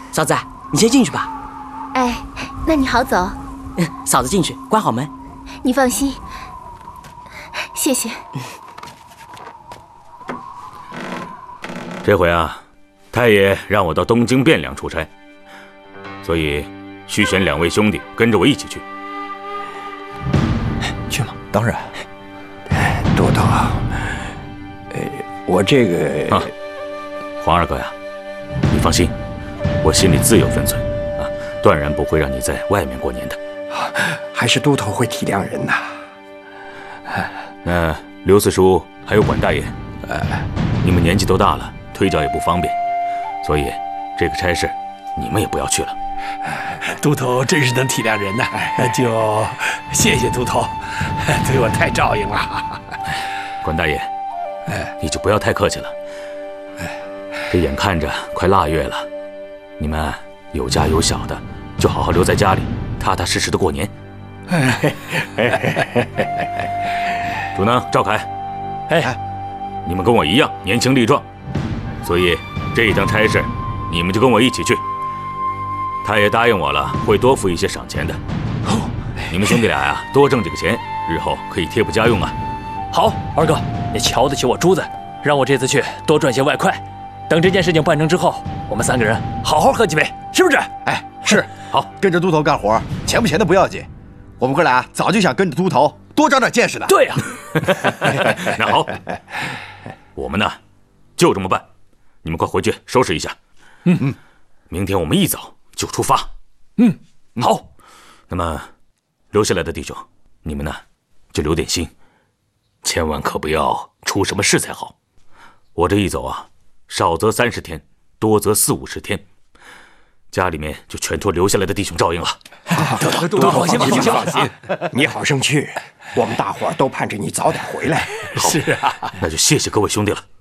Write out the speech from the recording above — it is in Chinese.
嫂子，你先进去吧。 哎，那你好走。 嫂子进去，关好门。 你放心，谢谢。 这回啊，太爷让我到东京汴梁出差，所以需选2位兄弟跟着我一起去。 去吗？ 当然。都头，我这个啊，黄二哥呀，你放心，我心里自有分寸啊，断然不会让你在外面过年的。 还是都头会体谅人呐。 那刘四叔还有管大爷，你们年纪都大了，推脚也不方便，所以这个差事你们也不要去了。 都头真是能体谅人呐，就谢谢都头，对我太照应了。 管大爷，你就不要太客气了。这眼看着快腊月了，你们有家有小的，就好好留在家里，踏踏实实的过年。主呢，赵凯，你们跟我一样年轻力壮，所以这一趟差事，你们就跟我一起去。他也答应我了，会多付一些赏钱的。你们兄弟俩呀，多挣这个钱，日后可以贴补家用啊。 好，二哥，你瞧得起我珠子，让我这次去多赚些外快。等这件事情办成之后，我们3个人好好喝几杯，是不是？ 是。 好， 跟着都头干活，钱不钱的不要紧，我们哥俩早就想跟着都头多长点见识的。 对呀。 那好，我们呢，就这么办。你们快回去收拾一下。明天我们一早就出发。 好。 那么，留下来的弟兄，你们呢，就留点心，千万可不要出什么事才好。我这一走啊，少则30天，多则40-50天，家里面就全托留下来的弟兄照应了。 都放心吧， 放心，你好生去，我们大伙儿都盼着你早点回来。 是啊，那就谢谢各位兄弟了。